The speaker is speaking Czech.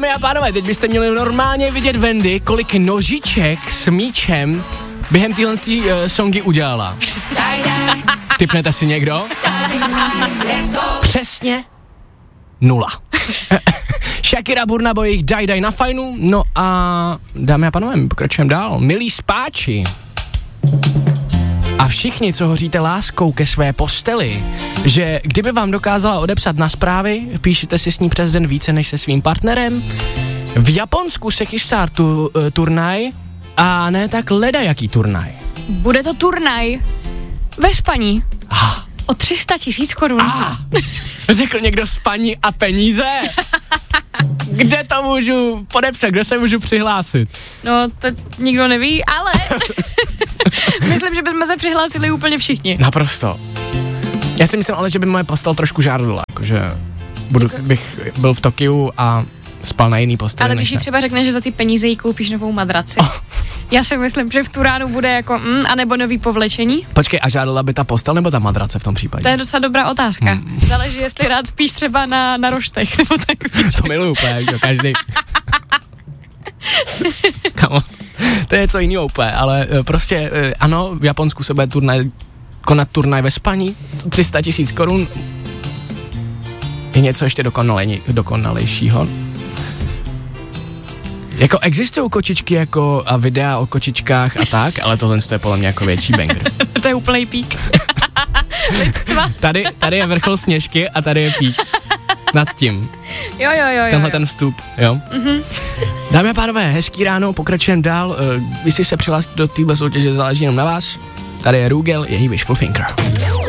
Dámy a pánové, teď byste měli normálně vidět Wendy, kolik nožiček s míčem během téhle songy udělala. Tipnete si někdo? Přesně 0. Shakira, Burna Boy, jich daj na fajnu. No a dámy a pánové, pokračujeme dál. Milí spáči a všichni, co hoříte láskou ke své posteli, že kdyby vám dokázala odepsat na zprávy, píšete si s ní přes den více než se svým partnerem. V Japonsku se chystá turnaj a ne tak ledajaký turnaj. Bude to turnaj ve spaní. O 300 000 korun. Řekl někdo spaní a peníze? Kde to můžu podepsat, kde se můžu přihlásit? No, to nikdo neví, ale myslím, že bychom se přihlásili úplně všichni. Naprosto. Já si myslím ale, že by moje postel trošku žádala, jakože bych byl v Tokiu a spal na jiný posteli. Ale když jí třeba řekneš, že za ty peníze jí koupíš novou madraci. Já si myslím, že v tu ránu bude jako anebo nový povlečení. Počkej, a žádala by ta postel nebo ta madrace v tom případě? To je docela dobrá otázka. Záleží, jestli rád spíš třeba na roštech nebo tak. To miluju úplně, každý. Kamo, to je něco jiného úplně, ale prostě ano, v Japonsku se bude konat turnaj ve spaní, 300 000 korun. Je něco ještě dokonalejšího. Jako existují kočičky jako a videa o kočičkách a tak, ale tohle je podle mě jako větší banger. To je úplný pík. Tady je vrchol Sněžky a tady je pík. Nad tím. Jo. Tenhle ten vstup, jo. Mm-hmm. Dámy a pánové, hezký ráno, pokračujeme dál. Jestli se přihlásit do téhle soutěže, záleží jenom na vás. Tady je Rugel, je He Wishful Thinker.